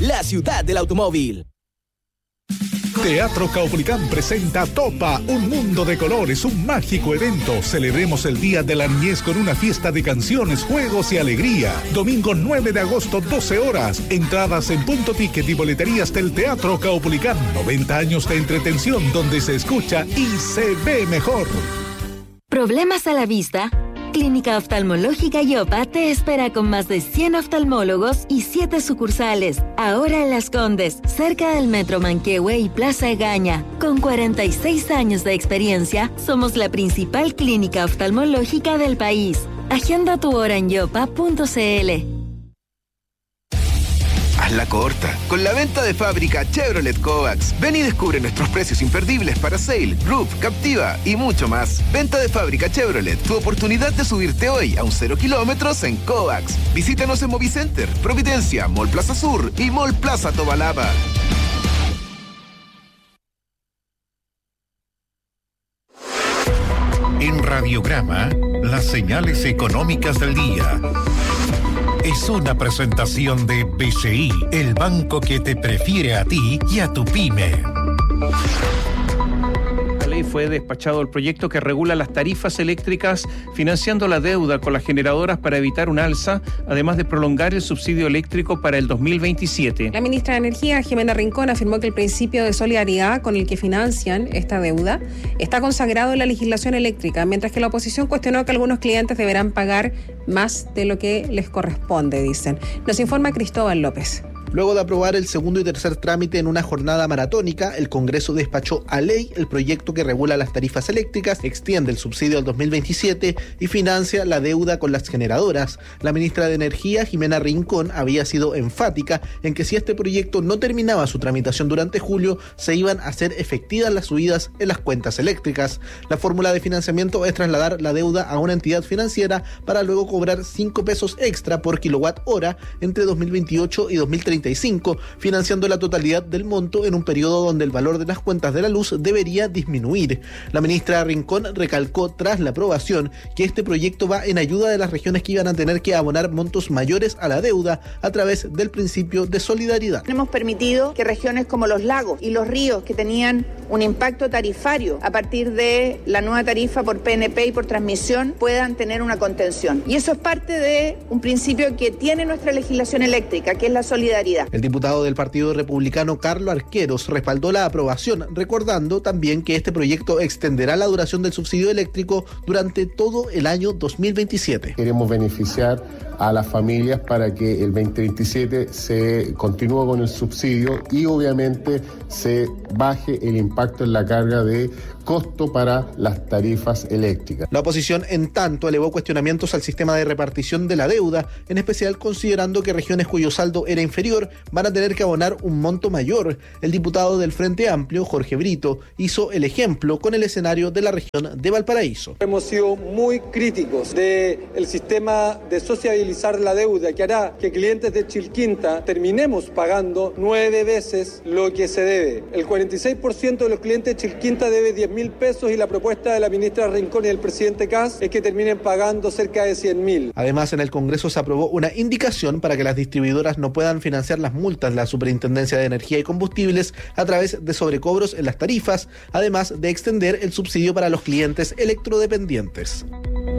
la ciudad del automóvil. Teatro Caupolicán presenta Topa, un mundo de colores, un mágico evento. Celebremos el Día de la Niñez con una fiesta de canciones, juegos y alegría. Domingo 9 de agosto, 12 horas. Entradas en Punto Ticket y boleterías del Teatro Caupolicán. 90 años de entretención donde se escucha y se ve mejor. ¿Problemas a la vista? Clínica Oftalmológica Yopa te espera con más de 100 oftalmólogos y 7 sucursales. Ahora en Las Condes, cerca del Metro Manquehue y Plaza Egaña. Con 46 años de experiencia, somos la principal clínica oftalmológica del país. Agenda tu hora en yopa.cl. Hazla corta. Con la venta de fábrica Chevrolet Kovacs. Ven y descubre nuestros precios imperdibles para Sail, Roof, Captiva y mucho más. Venta de fábrica Chevrolet. Tu oportunidad de subirte hoy a un 0 kilómetros en Kovacs. Visítanos en Movicenter, Providencia, Mall Plaza Sur y Mall Plaza Tobalaba. En Radiograma, las señales económicas del día. Es una presentación de BCI, el banco que te prefiere a ti y a tu pyme. Fue despachado el proyecto que regula las tarifas eléctricas, financiando la deuda con las generadoras para evitar un alza, además de prolongar el subsidio eléctrico para el 2027. La ministra de Energía, Jimena Rincón, afirmó que el principio de solidaridad con el que financian esta deuda está consagrado en la legislación eléctrica, mientras que la oposición cuestionó que algunos clientes deberán pagar más de lo que les corresponde, dicen. Nos informa Cristóbal López. Luego de aprobar el segundo y tercer trámite en una jornada maratónica, el Congreso despachó a ley el proyecto que regula las tarifas eléctricas, extiende el subsidio al 2027 y financia la deuda con las generadoras. La ministra de Energía, Jimena Rincón, había sido enfática en que si este proyecto no terminaba su tramitación durante julio, se iban a hacer efectivas las subidas en las cuentas eléctricas. La fórmula de financiamiento es trasladar la deuda a una entidad financiera para luego cobrar 5 pesos extra por kilowatt hora entre 2028 y 2035, financiando la totalidad del monto en un periodo donde el valor de las cuentas de la luz debería disminuir. La ministra Rincón recalcó tras la aprobación que este proyecto va en ayuda de las regiones que iban a tener que abonar montos mayores a la deuda a través del principio de solidaridad. Hemos permitido que regiones como los lagos y los ríos, que tenían un impacto tarifario a partir de la nueva tarifa por PNP y por transmisión, puedan tener una contención. Y eso es parte de un principio que tiene nuestra legislación eléctrica, que es la solidaridad. El diputado del Partido Republicano, Carlos Arqueros, respaldó la aprobación, recordando también que este proyecto extenderá la duración del subsidio eléctrico durante todo el año 2027. Queremos beneficiar a las familias para que el 2027 se continúe con el subsidio y obviamente se baje el impacto en la carga de costo para las tarifas eléctricas. La oposición, en tanto, elevó cuestionamientos al sistema de repartición de la deuda, en especial considerando que regiones cuyo saldo era inferior van a tener que abonar un monto mayor. El diputado del Frente Amplio, Jorge Brito, hizo el ejemplo con el escenario de la región de Valparaíso. Hemos sido muy críticos del sistema de sociabilizar la deuda, que hará que clientes de Chilquinta terminemos pagando 9 veces lo que se debe. El 46% de los clientes de Chilquinta debe 10.000 pesos y la propuesta de la ministra Rincón y del presidente Kast es que terminen pagando cerca de 100.000. Además, en el Congreso se aprobó una indicación para que las distribuidoras no puedan financiar las multas de la Superintendencia de Energía y Combustibles a través de sobrecobros en las tarifas, además de extender el subsidio para los clientes electrodependientes.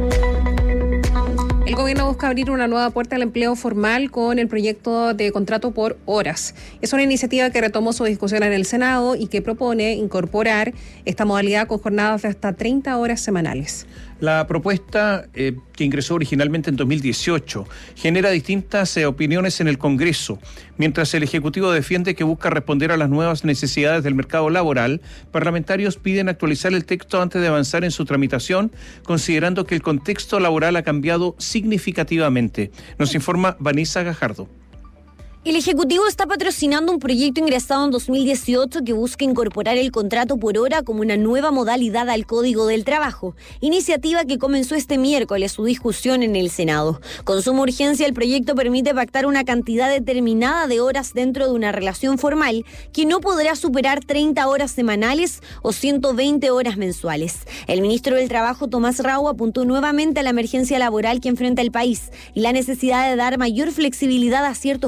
El gobierno busca abrir una nueva puerta al empleo formal con el proyecto de contrato por horas. Es una iniciativa que retomó su discusión en el Senado y que propone incorporar esta modalidad con jornadas de hasta 30 horas semanales. La propuesta, que ingresó originalmente en 2018, genera distintas opiniones en el Congreso. Mientras el Ejecutivo defiende que busca responder a las nuevas necesidades del mercado laboral, parlamentarios piden actualizar el texto antes de avanzar en su tramitación, considerando que el contexto laboral ha cambiado significativamente. Nos informa Vanessa Gajardo. El Ejecutivo está patrocinando un proyecto ingresado en 2018 que busca incorporar el contrato por hora como una nueva modalidad al Código del Trabajo, iniciativa que comenzó este miércoles su discusión en el Senado. Con suma urgencia, el proyecto permite pactar una cantidad determinada de horas dentro de una relación formal que no podrá superar 30 horas semanales o 120 horas mensuales. El ministro del Trabajo, Tomás Rau, apuntó nuevamente a la emergencia laboral que enfrenta el país y la necesidad de dar mayor flexibilidad a ciertos grupos,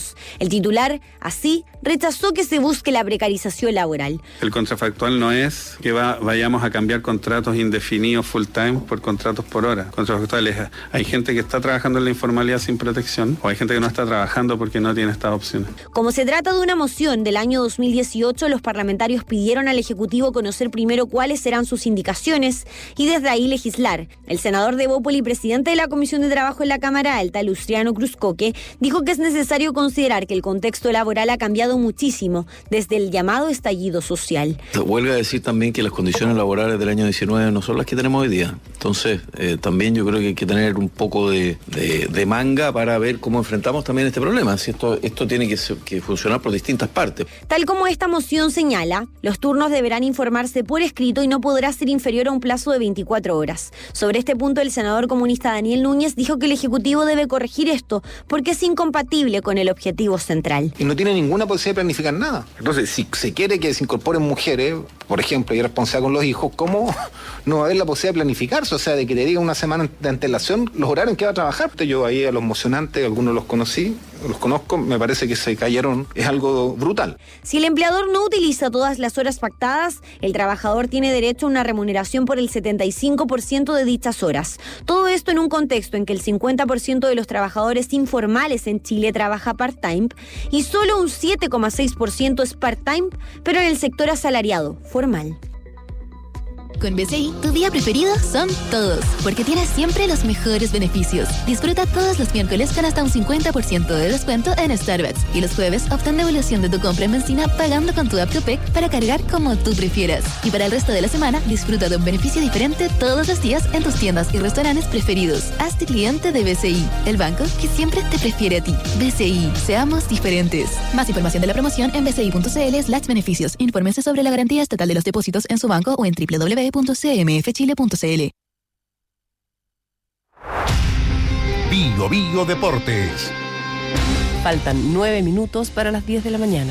años. El titular, así, rechazó que se busque la precarización laboral. El contrafactual no es que vayamos a cambiar contratos indefinidos full time por contratos por hora. Contrafactual es, hay gente que está trabajando en la informalidad sin protección, o hay gente que no está trabajando porque no tiene estas opciones. Como se trata de una moción del año 2018, los parlamentarios pidieron al Ejecutivo conocer primero cuáles serán sus indicaciones y desde ahí legislar. El senador de Bópoli, presidente de la Comisión de Trabajo en la Cámara Alta, Luciano Cruzcoque, dijo que es necesario considerar que el contexto laboral ha cambiado muchísimo desde el llamado estallido social. Huelga decir también que las condiciones laborales del año 19 no son las que tenemos hoy día. Entonces, también yo creo que hay que tener un poco de manga para ver cómo enfrentamos también este problema. Si esto tiene que funcionar por distintas partes. Tal como esta moción señala, los turnos deberán informarse por escrito y no podrá ser inferior a un plazo de 24 horas. Sobre este punto, el senador comunista Daniel Núñez dijo que el Ejecutivo debe corregir esto porque es incompatible con el objetivo central. Y no tiene ninguna posibilidad de planificar nada. Entonces, si se quiere que se incorporen mujeres, por ejemplo, y responsabilidad con los hijos, ¿cómo no va a haber la posibilidad de planificarse? O sea, de que te diga una semana de antelación los horarios en que va a trabajar. Yo ahí a los mocionantes, algunos los conozco, me parece que se cayeron, es algo brutal. Si el empleador no utiliza todas las horas pactadas, el trabajador tiene derecho a una remuneración por el 75% de dichas horas. Todo esto en un contexto en que el 50% de los trabajadores informales en Chile trabaja part-time y solo un 7,6% es part-time, pero en el sector asalariado, formal. Con BCI, tu día preferido son todos, porque tienes siempre los mejores beneficios. Disfruta todos los miércoles con hasta un 50% de descuento en Starbucks y los jueves obtén devolución de tu compra en benzina pagando con tu app Copec para cargar como tú prefieras. Y para el resto de la semana, disfruta de un beneficio diferente todos los días en tus tiendas y restaurantes preferidos. Hazte cliente de BCI, el banco que siempre te prefiere a ti. BCI, seamos diferentes. Más información de la promoción en bci.cl/beneficios. Infórmese sobre la garantía estatal de los depósitos en su banco o en www.cmfchile.cl. Bio Bio Deportes. Faltan 9 minutos para las 10 de la mañana.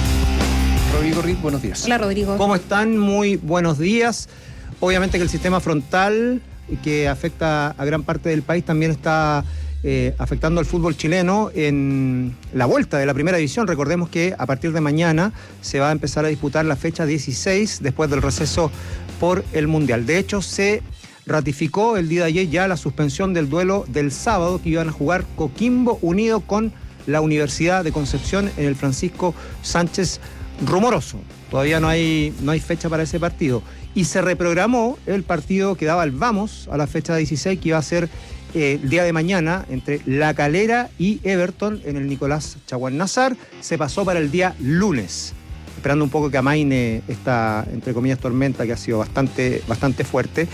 Rodrigo Riz, buenos días. Hola, Rodrigo. ¿Cómo están? Muy buenos días. Obviamente que el sistema frontal, que afecta a gran parte del país, también está afectando al fútbol chileno en la vuelta de la primera división. Recordemos que a partir de mañana se va a empezar a disputar la fecha 16 después del receso por el Mundial. De hecho, se ratificó el día de ayer ya la suspensión del duelo del sábado que iban a jugar Coquimbo Unido con la Universidad de Concepción en el Francisco Sánchez Rumoroso. Todavía no hay fecha para ese partido. Y se reprogramó el partido que daba el vamos a la fecha 16, que iba a ser el día de mañana entre La Calera y Everton en el Nicolás Chaguán Nazar. Se pasó para el día lunes, esperando un poco que amaine esta, entre comillas, tormenta que ha sido bastante fuerte.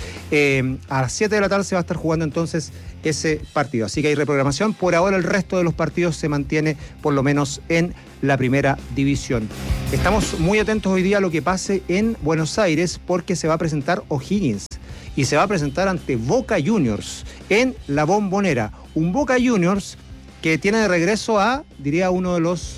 A las 7 de la tarde se va a estar jugando entonces ese partido. Así que hay reprogramación. Por ahora el resto de los partidos se mantiene por lo menos en la primera división. Estamos muy atentos hoy día a lo que pase en Buenos Aires porque se va a presentar O'Higgins y se va a presentar ante Boca Juniors en la Bombonera. Un Boca Juniors que tiene de regreso a, diría, uno de los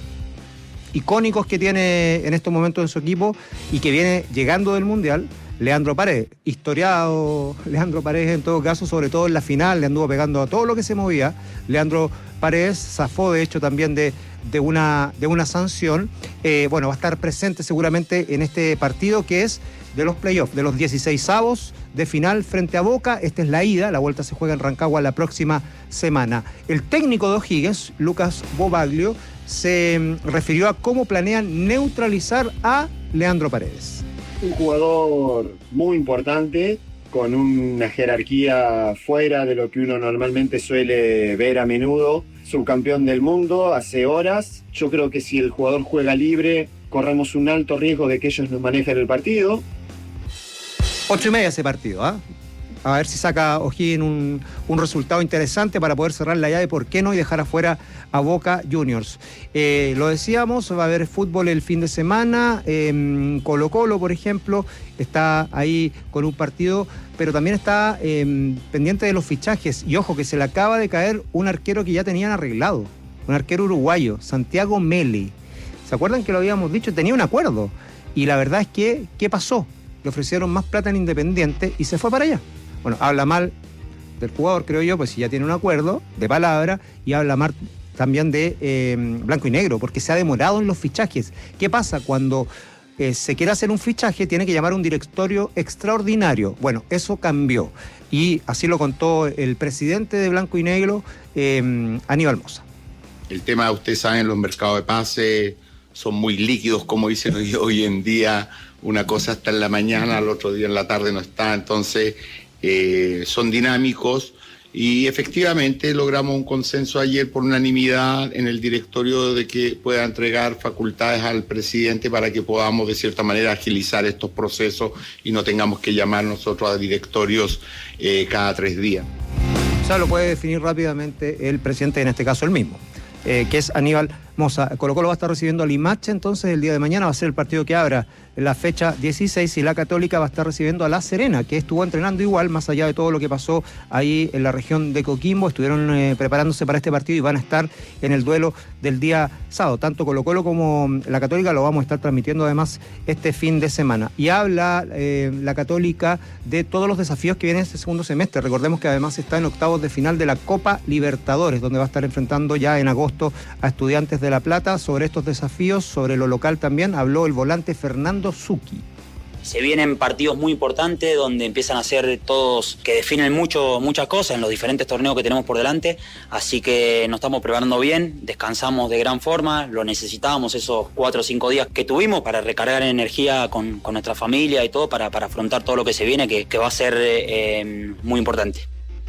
icónicos que tiene en estos momentos en su equipo y que viene llegando del Mundial, Leandro Paredes. Historiado Leandro Paredes en todo caso, sobre todo en la final, le anduvo pegando a todo lo que se movía. Leandro Paredes zafó de hecho también de una sanción. Va a estar presente seguramente en este partido que es de los playoffs, de los 16avos de final frente a Boca. Esta es la ida, la vuelta se juega en Rancagua la próxima semana. El técnico de O'Higgins, Lucas Bobaglio, se refirió a cómo planean neutralizar a Leandro Paredes. Un jugador muy importante, con una jerarquía fuera de lo que uno normalmente suele ver a menudo. Subcampeón del mundo hace horas. Yo creo que si el jugador juega libre, corremos un alto riesgo de que ellos nos manejen el partido. 8:30 ese partido, ¿ah? A ver si saca O'Higgins un resultado interesante para poder cerrar la llave, ¿por qué no? Y dejar afuera a Boca Juniors. Lo decíamos, va a haber fútbol el fin de semana. Colo-Colo, por ejemplo, está ahí con un partido, pero también está pendiente de los fichajes. Y ojo, que se le acaba de caer un arquero que ya tenían arreglado, un arquero uruguayo, Santiago Meli. ¿Se acuerdan que lo habíamos dicho? Tenía un acuerdo. Y la verdad es que, ¿qué pasó? Le ofrecieron más plata en Independiente y se fue para allá. Bueno, habla mal del jugador, creo yo, pues si ya tiene un acuerdo de palabra, y habla mal también de Blanco y Negro, porque se ha demorado en los fichajes. ¿Qué pasa? Cuando se quiere hacer un fichaje, tiene que llamar a un directorio extraordinario. Bueno, eso cambió. Y así lo contó el presidente de Blanco y Negro, Aníbal Mosa. El tema, ustedes saben, los mercados de pases son muy líquidos, como dicen hoy en día. Una cosa está en la mañana, al otro día en la tarde no está. Entonces, son dinámicos. Y efectivamente logramos un consenso ayer por unanimidad en el directorio de que pueda entregar facultades al presidente para que podamos de cierta manera agilizar estos procesos y no tengamos que llamar nosotros a directorios cada 3 días. O sea, lo puede definir rápidamente el presidente, en este caso el mismo, que es Aníbal Mosa. Colo-Colo va a estar recibiendo a Limache, entonces el día de mañana va a ser el partido que abra la fecha 16, y la Católica va a estar recibiendo a La Serena, que estuvo entrenando igual, más allá de todo lo que pasó ahí en la región de Coquimbo. Estuvieron preparándose para este partido y van a estar en el duelo del día sábado. Tanto Colo-Colo como la Católica lo vamos a estar transmitiendo además este fin de semana. Y habla la Católica de todos los desafíos que vienen este segundo semestre. Recordemos que además está en octavos de final de la Copa Libertadores, donde va a estar enfrentando ya en agosto a Estudiantes de La Plata. Sobre estos desafíos, sobre lo local también, habló el volante Fernando Zucchi. Se vienen partidos muy importantes donde empiezan a ser todos que definen muchas cosas en los diferentes torneos que tenemos por delante, así que nos estamos preparando bien, descansamos de gran forma, lo necesitábamos esos 4 o 5 días que tuvimos para recargar energía con nuestra familia y todo para afrontar todo lo que se viene, que va a ser muy importante.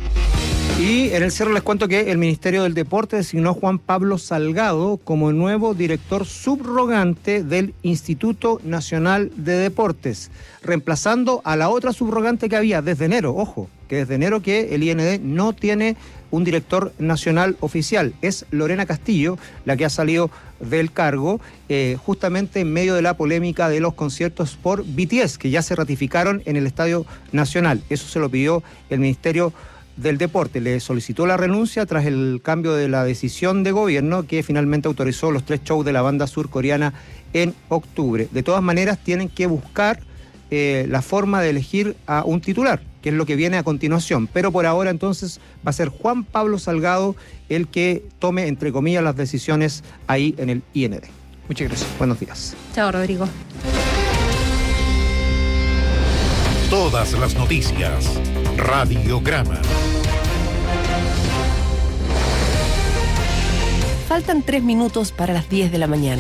Y en el cierre les cuento que el Ministerio del Deporte designó a Juan Pablo Salgado como nuevo director subrogante del Instituto Nacional de Deportes, reemplazando a la otra subrogante que había desde enero. Ojo, que desde enero que el IND no tiene un director nacional oficial. Es Lorena Castillo la que ha salido del cargo, justamente en medio de la polémica de los conciertos por BTS, que ya se ratificaron en el Estadio Nacional. Eso se lo pidió el Ministerio del Deporte. Le solicitó la renuncia tras el cambio de la decisión de gobierno que finalmente autorizó los 3 shows de la banda surcoreana en octubre. De todas maneras, tienen que buscar la forma de elegir a un titular, que es lo que viene a continuación. Pero por ahora, entonces, va a ser Juan Pablo Salgado el que tome, entre comillas, las decisiones ahí en el IND. Muchas gracias. Buenos días. Chao, Rodrigo. Todas las noticias. Radiograma. Faltan 3 minutos para las 10 de la mañana.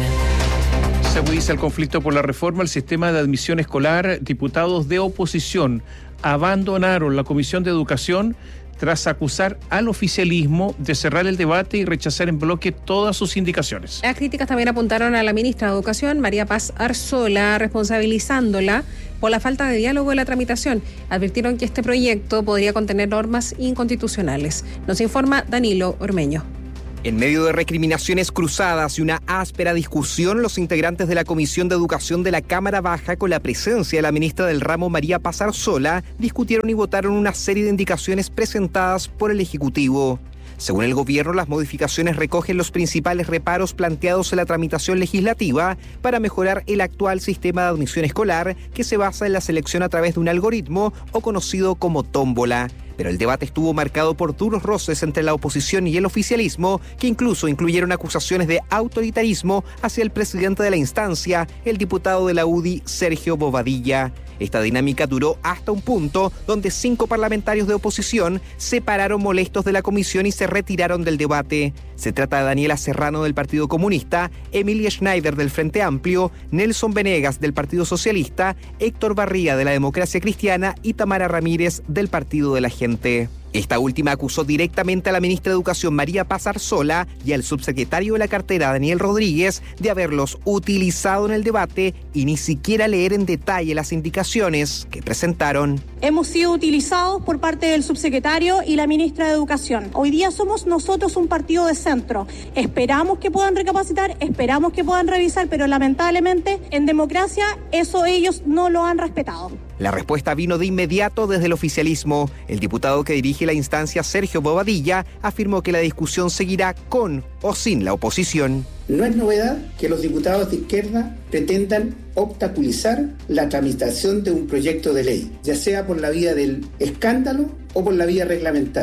Se agudiza el conflicto por la reforma al sistema de admisión escolar. Diputados de oposición abandonaron la Comisión de Educación tras acusar al oficialismo de cerrar el debate y rechazar en bloque todas sus indicaciones. Las críticas también apuntaron a la ministra de Educación, María Paz Arzola, responsabilizándola por la falta de diálogo en la tramitación. Advirtieron que este proyecto podría contener normas inconstitucionales. Nos informa Danilo Ormeño. En medio de recriminaciones cruzadas y una áspera discusión, los integrantes de la Comisión de Educación de la Cámara Baja, con la presencia de la ministra del ramo María Paz Arzola, discutieron y votaron una serie de indicaciones presentadas por el Ejecutivo. Según el gobierno, las modificaciones recogen los principales reparos planteados en la tramitación legislativa para mejorar el actual sistema de admisión escolar, que se basa en la selección a través de un algoritmo o conocido como tómbola. Pero el debate estuvo marcado por duros roces entre la oposición y el oficialismo, que incluso incluyeron acusaciones de autoritarismo hacia el presidente de la instancia, el diputado de la UDI, Sergio Bobadilla. Esta dinámica duró hasta un punto donde 5 parlamentarios de oposición se pararon molestos de la comisión y se retiraron del debate. Se trata de Daniela Serrano del Partido Comunista, Emilia Schneider del Frente Amplio, Nelson Venegas del Partido Socialista, Héctor Barría de la Democracia Cristiana y Tamara Ramírez del Partido de la Gente. Esta última acusó directamente a la ministra de Educación María Paz Arzola y al subsecretario de la cartera Daniel Rodríguez de haberlos utilizado en el debate y ni siquiera leer en detalle las indicaciones que presentaron. Hemos sido utilizados por parte del subsecretario y la ministra de Educación. Hoy día somos nosotros un partido de centro. Esperamos que puedan recapacitar, esperamos que puedan revisar, pero lamentablemente en democracia eso ellos no lo han respetado. La respuesta vino de inmediato desde el oficialismo. El diputado que dirige la instancia, Sergio Bobadilla, afirmó que la discusión seguirá con o sin la oposición. No es novedad que los diputados de izquierda pretendan obstaculizar la tramitación de un proyecto de ley, ya sea por la vía del escándalo o por la vía reglamentaria.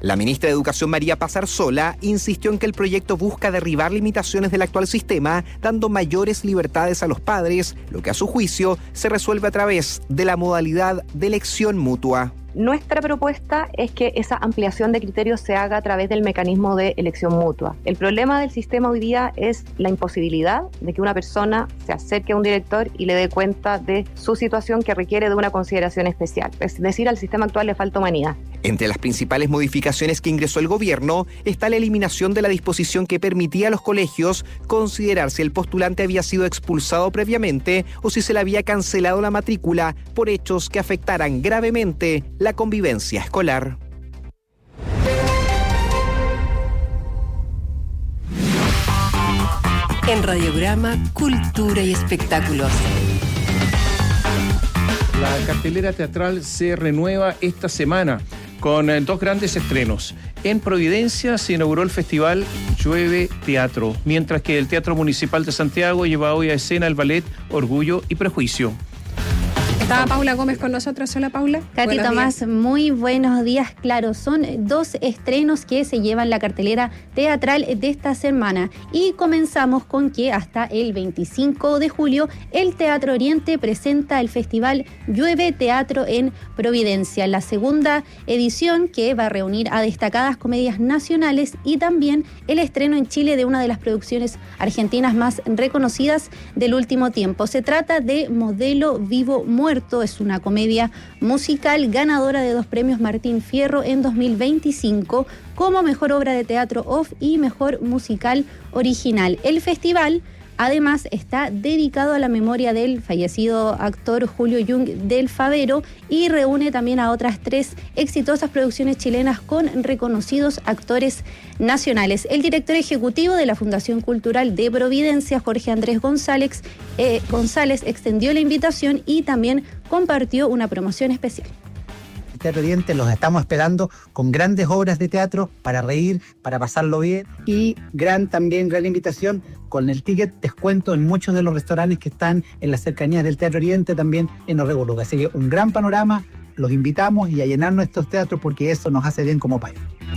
La ministra de Educación, María Pazarsola, insistió en que el proyecto busca derribar limitaciones del actual sistema, dando mayores libertades a los padres, lo que a su juicio se resuelve a través de la modalidad de elección mutua. Nuestra propuesta es que esa ampliación de criterios se haga a través del mecanismo de elección mutua. El problema del sistema hoy día es la imposibilidad de que una persona se acerque a un director y le dé cuenta de su situación que requiere de una consideración especial. Es decir, al sistema actual le falta humanidad. Entre las principales modificaciones que ingresó el gobierno está la eliminación de la disposición que permitía a los colegios considerar si el postulante había sido expulsado previamente o si se le había cancelado la matrícula por hechos que afectaran gravemente la convivencia escolar. En Radiograma, Cultura y Espectáculos. La cartelera teatral se renueva esta semana con dos grandes estrenos. En Providencia se inauguró el festival Llueve Teatro, mientras que el Teatro Municipal de Santiago lleva hoy a escena el ballet Orgullo y Prejuicio. Estaba Paula Gómez con nosotros. Hola, Paula. Katy Tomás, muy buenos días. Claro, son dos estrenos que se llevan la cartelera teatral de esta semana. Y comenzamos con que hasta el 25 de julio el Teatro Oriente presenta el festival Llueve Teatro en Providencia, la segunda edición que va a reunir a destacadas comedias nacionales y también el estreno en Chile de una de las producciones argentinas más reconocidas del último tiempo. Se trata de Modelo Vivo Muerto. Es una comedia musical ganadora de 2 premios Martín Fierro en 2025 como mejor obra de teatro off y mejor musical original. El festival además está dedicado a la memoria del fallecido actor Julio Jung del Favero y reúne también a otras 3 exitosas producciones chilenas con reconocidos actores nacionales. El director ejecutivo de la Fundación Cultural de Providencia, Jorge Andrés González, extendió la invitación y también compartió una promoción especial. Teatro Oriente los estamos esperando con grandes obras de teatro para reír, para pasarlo bien y gran invitación con el ticket descuento en muchos de los restaurantes que están en las cercanías del Teatro Oriente, también en Orrego. Así que un gran panorama, los invitamos y a llenar nuestros teatros porque eso nos hace bien como país.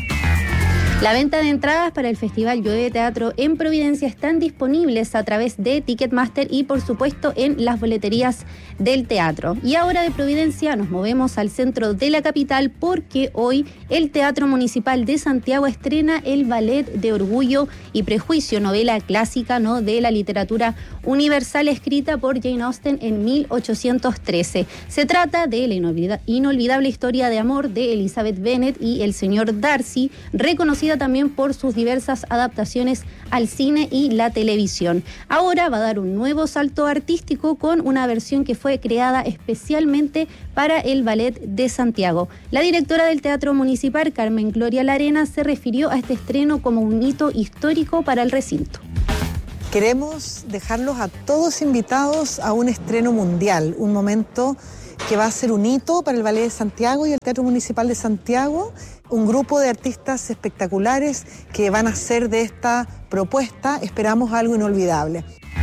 La venta de entradas para el Festival Llueve Teatro en Providencia están disponibles a través de Ticketmaster y, por supuesto, en las boleterías del teatro. Y ahora de Providencia nos movemos al centro de la capital porque hoy el Teatro Municipal de Santiago estrena el ballet de Orgullo y Prejuicio, novela clásica, ¿no?, de la literatura universal escrita por Jane Austen en 1813. Se trata de la inolvidable historia de amor de Elizabeth Bennet y el señor Darcy, reconocida también por sus diversas adaptaciones al cine y la televisión. Ahora va a dar un nuevo salto artístico con una versión que fue creada especialmente para el Ballet de Santiago. La directora del Teatro Municipal, Carmen Gloria Larena, se refirió a este estreno como un hito histórico para el recinto. Queremos dejarlos a todos invitados a un estreno mundial, un momento que va a ser un hito para el Ballet de Santiago y el Teatro Municipal de Santiago, un grupo de artistas espectaculares que van a hacer de esta propuesta, esperamos, algo inolvidable.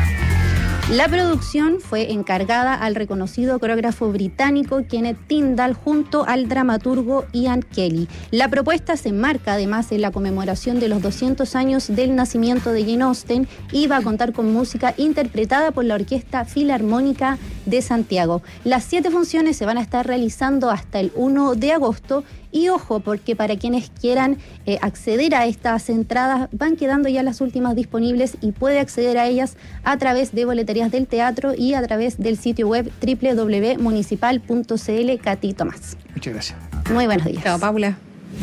La producción fue encargada al reconocido coreógrafo británico Kenneth Tyndall junto al dramaturgo Ian Kelly. La propuesta se enmarca además en la conmemoración de los 200 años del nacimiento de Jane Austen y va a contar con música interpretada por la Orquesta Filarmónica de Santiago. Las 7 funciones se van a estar realizando hasta el 1 de agosto. Y ojo, porque para quienes quieran acceder a estas entradas, van quedando ya las últimas disponibles y puede acceder a ellas a través de boleterías del teatro y a través del sitio web www.municipal.cl. Katy Tomás. Muchas gracias. Muy buenos días. Chao, Paula.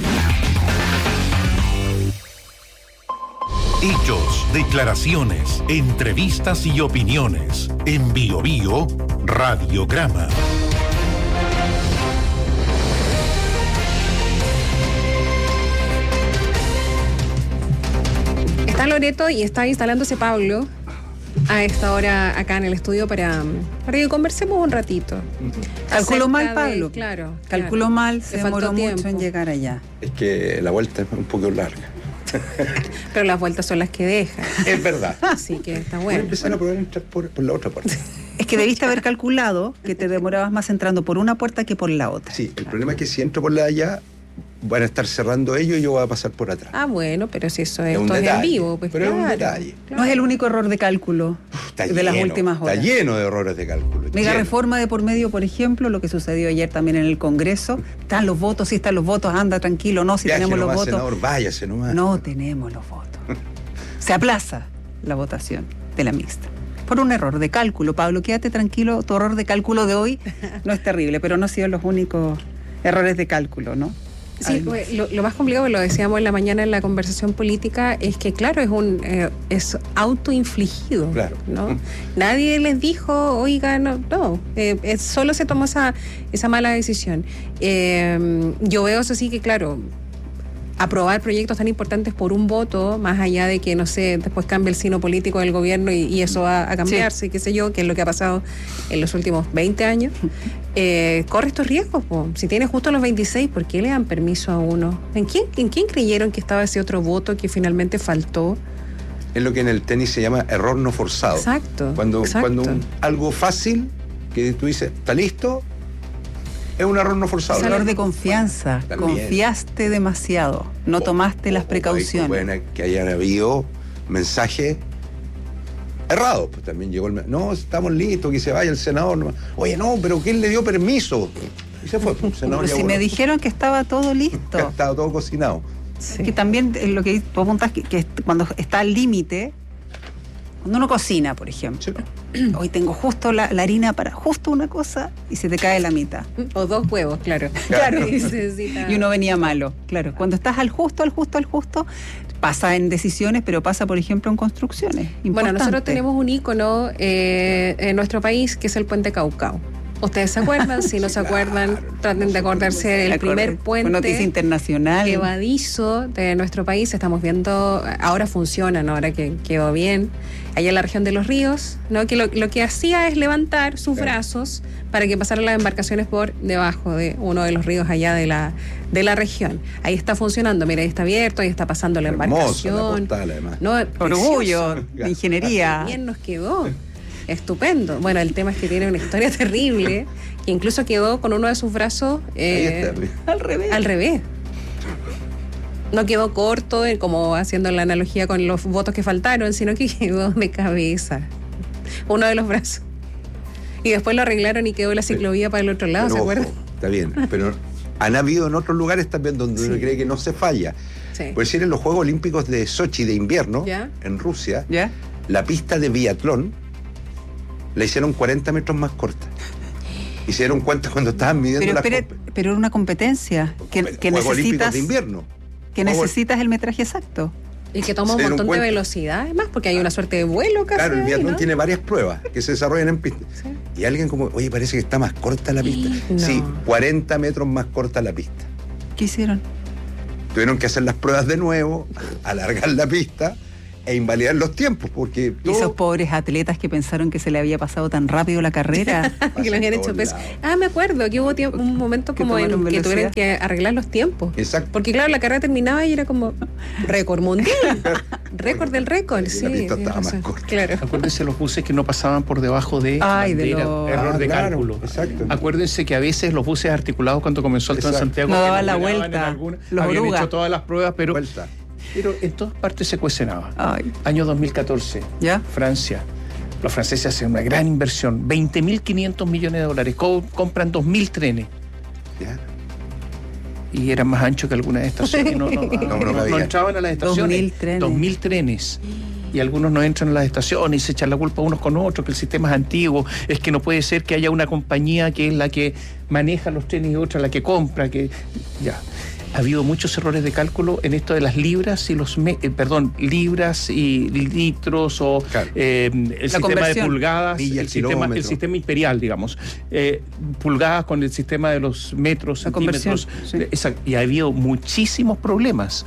Hechos, declaraciones, entrevistas y opiniones. En Bio Bio, Radiograma. Está Loreto y está instalándose Pablo a esta hora acá en el estudio para que conversemos un ratito. Calculó mal Pablo. Claro. Calculó mal, se demoró mucho en llegar allá. Es que la vuelta es un poco larga. Pero las vueltas son las que dejan. Es verdad. Así que está bueno. Voy a empezar a probar entrar por la otra puerta. Es que debiste haber calculado que te demorabas más entrando por una puerta que por la otra. Sí, el problema es que si entro por la de allá, van a estar cerrando ellos y yo voy a pasar por atrás. Ah, bueno, pero si eso Es es, un esto es en detalle, vivo, pues pero es un claro, detalle. claro. No es el único error de cálculo de las últimas horas. Está lleno de errores de cálculo. Mega lleno. reforma de por medio, por ejemplo, lo que sucedió ayer también en el Congreso. Están los votos, sí están los votos, anda tranquilo, no, si Viaje tenemos los nomás, votos. senador, váyase nomás. No tenemos los votos. Se aplaza la votación de la mixta. Por un error de cálculo. Pablo, quédate tranquilo, tu error de cálculo de hoy no es terrible, pero no han sido los únicos errores de cálculo, ¿no? Sí, lo más complicado, lo decíamos en la mañana en la conversación política, es que claro, es autoinfligido, claro. ¿no? Nadie les dijo, oiga, no, solo se tomó esa mala decisión. Yo veo eso sí que claro, aprobar proyectos tan importantes por un voto, más allá de que, no sé, después cambie el signo político del gobierno y eso va a cambiarse, sí. Qué sé yo, que es lo que ha pasado en los últimos 20 años, corre estos riesgos. Si tiene justo los 26, ¿por qué le dan permiso a uno? ¿En quién creyeron que estaba ese otro voto que finalmente faltó? Es lo que en el tenis se llama error no forzado. Exacto. Cuando algo fácil, que tú dices, ¿está listo? Es un error no forzado. Es error de confianza. También. Confiaste demasiado. No tomaste las precauciones. Bueno, que hayan habido mensajes errados. Pues también llegó no, estamos listos, que se vaya el senador. No. Oye, no, pero ¿quién le dio permiso? Y se fue. El senador pero si me dijeron que estaba todo listo. Que estaba todo cocinado. Sí. Que también lo que tú apuntas, que cuando está al límite, cuando uno cocina, por ejemplo, hoy tengo justo la harina para justo una cosa y se te cae la mitad. O 2 huevos, claro. Claro. Y uno venía malo, claro. Cuando estás al justo, pasa en decisiones, pero pasa, por ejemplo, en construcciones. Importante. Bueno, nosotros tenemos un ícono en nuestro país que es el puente Caucao. ¿Ustedes se acuerdan? Si no se acuerdan, traten de acordarse del primer puente. Noticia internacional. Evadizo de nuestro país. Estamos viendo, ahora funciona, ¿no? Ahora que quedó bien. Allá en la región de los ríos, ¿no? Que lo que hacía es levantar sus brazos para que pasaran las embarcaciones por debajo de uno de los ríos allá de la región. Ahí está funcionando, mira, ahí está abierto, ahí está pasando la embarcación. La postal, además. No, orgullo de ingeniería. Bien nos quedó. Estupendo. Bueno, el tema es que tiene una historia terrible, que incluso quedó con uno de sus brazos al revés. No quedó corto, como haciendo la analogía con los votos que faltaron, sino que quedó de cabeza. Uno de los brazos. Y después lo arreglaron y quedó la ciclovía para el otro lado, ¿se acuerdan? Está bien, pero han habido en otros lugares también donde uno cree que no se falla. Sí. Por decir, en los Juegos Olímpicos de Sochi de invierno, en Rusia, la pista de biatlón la hicieron 40 metros más corta. Y se dieron cuenta cuando estaban midiendo pero era una competencia que Juegos Olímpicos de invierno. Que necesitas el metraje exacto. Y que toma un montón de velocidad, además, porque hay una suerte de vuelo casi. Claro, el biatlón, ¿no? Tiene varias pruebas que se desarrollan en pista. Sí. Y alguien como, oye, parece que está más corta la pista. No. Sí, 40 metros más corta la pista. ¿Qué hicieron? Tuvieron que hacer las pruebas de nuevo, alargar la pista e invalidar los tiempos, porque ¿Y esos pobres atletas que pensaron que se le había pasado tan rápido la carrera? Que le habían hecho peso. Me acuerdo que hubo un momento como en que tuvieron que arreglar los tiempos. Exacto. Porque claro, la carrera terminaba y era como récord mundial. Récord del récord, sí. La pista estaba más corta. Claro. Acuérdense los buses que no pasaban por debajo de bandera, error de cálculo. Exacto. Acuérdense que a veces los buses articulados, cuando comenzó el Transantiago, no daban la vuelta. Habían hecho todas las pruebas, pero en todas partes se cuestionaba. Año 2014, Francia. Los franceses hacen una gran inversión, 20.500 millones de dólares, compran 2.000 trenes. Y eran más anchos que algunas estaciones. No entraban a las estaciones. 2.000 trenes. Y algunos no entran a las estaciones y se echan la culpa unos con otros, que el sistema es antiguo, es que no puede ser que haya una compañía que es la que maneja los trenes y otra la que compra, que ha habido muchos errores de cálculo en esto de las libras y libras y litros o el sistema de pulgadas, el sistema imperial, digamos, pulgadas con el sistema de los metros, centímetros, y ha habido muchísimos problemas.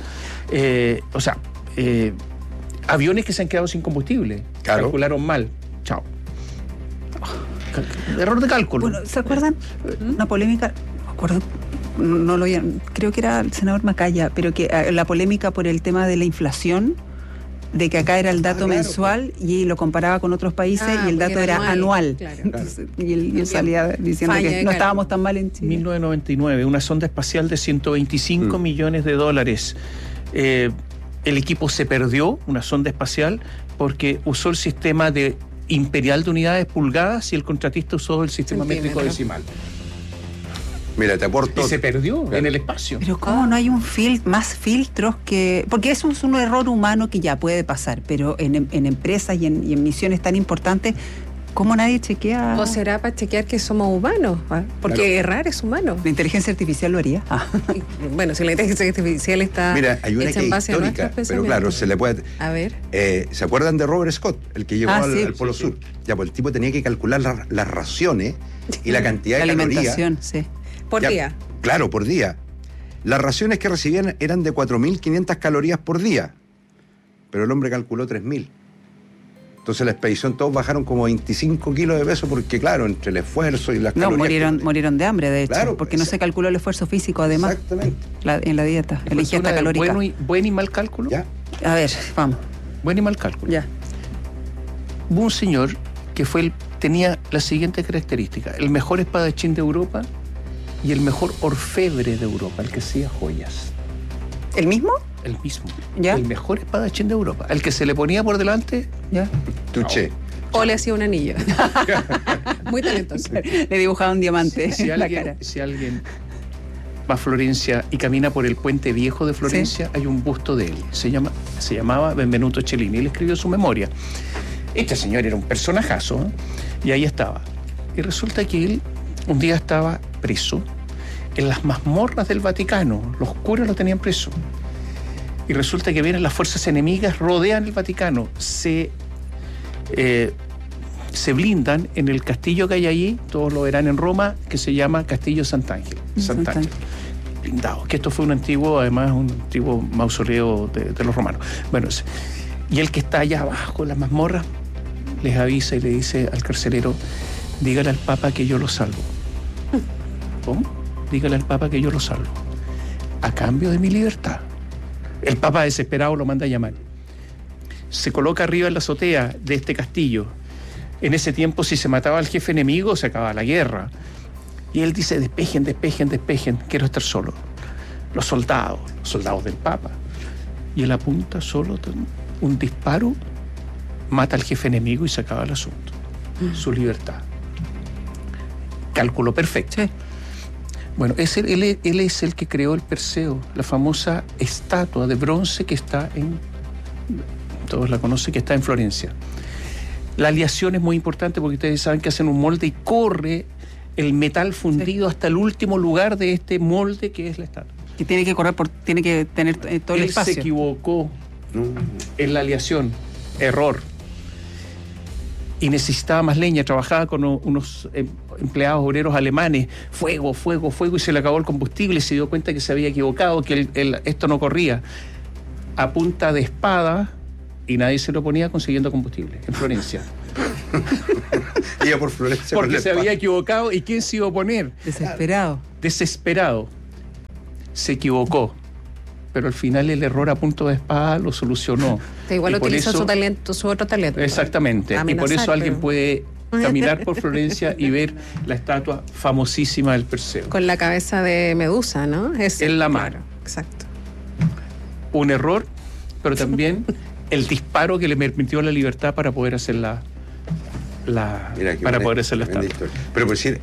Aviones que se han quedado sin combustible, calcularon mal, chao. Error de cálculo. Bueno, ¿se acuerdan? Una polémica, creo que era el senador Macaya, pero que la polémica por el tema de la inflación, de que acá era el dato mensual y lo comparaba con otros países y el dato era anual. Claro. Entonces, y él salía diciendo que no estábamos tan mal en Chile. 1999, una sonda espacial de 125 millones de dólares. El equipo se perdió, una sonda espacial, porque usó el sistema de imperial de unidades pulgadas y el contratista usó el sistema métrico decimal. Mira, te aporto. Y se perdió en el espacio. Pero ¿cómo no hay más filtros que...? Porque eso es un error humano que ya puede pasar, pero en empresas y en misiones tan importantes, ¿cómo nadie chequea? ¿O será para chequear que somos humanos? Porque errar es humano. ¿La inteligencia artificial lo haría? Bueno, si la inteligencia artificial está hecha en base a nuestros pensamientos. Pero claro, se le puede... A ver. ¿Se acuerdan de Robert Scott, el que llegó al Polo Sur? Ya, pues el tipo tenía que calcular las raciones y la cantidad de calorías. La alimentación, sí. Por día. Claro, por día. Las raciones que recibían eran de 4.500 calorías por día, pero el hombre calculó 3.000. Entonces la expedición todos bajaron como 25 kilos de peso porque, claro, entre el esfuerzo y las calorías... murieron de hambre, de hecho, claro, porque no se calculó el esfuerzo físico, además. Exactamente. En la dieta, la ingesta calórica. Buen y mal cálculo. Ya. A ver, vamos. Buen y mal cálculo. Ya. Hubo un señor que tenía la siguiente característica: el mejor espadachín de Europa y el mejor orfebre de Europa, el que hacía joyas. ¿El mismo? El mismo. ¿Ya? El mejor espadachín de Europa. El que se le ponía por delante. ¿Ya? Tuché. O le hacía un anillo. Muy talentoso. Le dibujaba un diamante Si alguien va a Florencia y camina por el puente viejo de Florencia, hay un busto de él. Se llamaba Benvenuto Cellini. Él escribió su memoria. Este señor era un personajazo, ¿eh? Y ahí estaba. Y resulta que él un día estaba preso en las mazmorras del Vaticano. Los curas lo tenían preso. Y resulta que vienen las fuerzas enemigas, rodean el Vaticano, se blindan en el castillo que hay allí, todos lo verán en Roma, que se llama Castillo Sant'Angelo. Blindado. Que esto fue un antiguo mausoleo de los romanos. Bueno, y el que está allá abajo en las mazmorras les avisa y le dice al carcelero: dígale al Papa que yo lo salvo. ¿Cómo? Dígale al Papa que yo lo salvo, a cambio de mi libertad. El Papa, desesperado, lo manda a llamar. Se coloca arriba en la azotea de este castillo. En ese tiempo, si se mataba al jefe enemigo, se acababa la guerra. Y él dice: despejen, quiero estar solo. Los soldados del Papa. Y él apunta solo, un disparo, mata al jefe enemigo y se acaba el asunto. Su libertad. Cálculo perfecto. Sí. Bueno, él es el que creó el Perseo, la famosa estatua de bronce que está todos la conocen, que está en Florencia. La aleación es muy importante porque ustedes saben que hacen un molde y corre el metal fundido hasta el último lugar de este molde que es la estatua. Que tiene que correr tiene que tener todo el espacio. Él se equivocó en la aleación, error. Y necesitaba más leña, trabajaba con unos empleados obreros alemanes, fuego, y se le acabó el combustible y se dio cuenta que se había equivocado, que esto no corría. A punta de espada, y nadie se lo ponía consiguiendo combustible en Florencia. Iba por Florencia. Porque se había equivocado, ¿y quién se iba a oponer? Desesperado. Se equivocó. Pero al final el error a punto de espada lo solucionó. Igual utiliza su otro talento. Exactamente. Y por eso alguien puede caminar por Florencia y ver la estatua famosísima del Perseo. Con la cabeza de Medusa, ¿no? En la mano. Claro, exacto. Un error, pero también el disparo que le permitió la libertad para poder hacer poder hacer la estatua. Pero por decir,